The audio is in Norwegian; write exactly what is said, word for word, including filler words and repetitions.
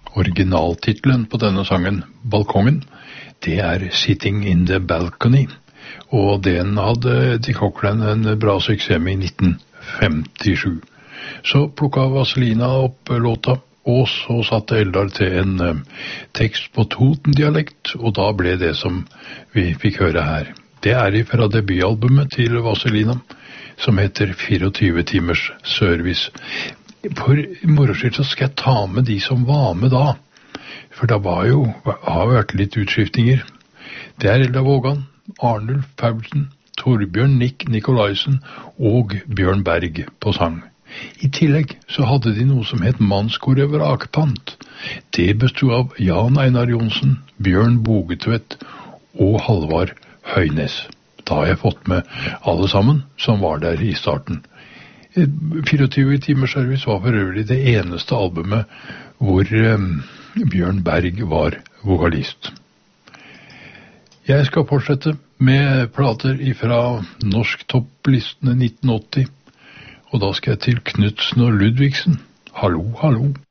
Originaltitlen på denne sangen, Balkongen, det er Sitting in the Balcony, og den hadde Eddie Cochran en bra suksess med i nitten femtisju. Så plukket Vazelina opp låta, og så satte Eldar til en uh, tekst på Toten-dialekt, og da ble det som vi fikk høre her. Det er fra debutalbumet til Vazelina, som heter fireogtyve timers service. For moroskyld så skal jeg ta med de som var med da, for det var jo, har vært litt utskiftninger. Det er Eldar Vågan, Arnulf Paulsen, Torbjørn Nick Nikolaisen og Bjørn Berg på sang. I tillegg så hadde de noe som het Mannskoret Vrakpant. Det bestod av Jan Einar Johnsen, Bjørn Bogetvedt og Halvard Høynes. Da har jeg fått med alle sammen som var der i starten. fireogtyve timers service var for øvrig det eneste albumet hvor um, Bjørn Berg var vokalist. Jeg skal fortsette med plater fra Norsk Topplistene nitten åtti, og da skal jeg til Knudsen og Ludvigsen. Hallo, hallo.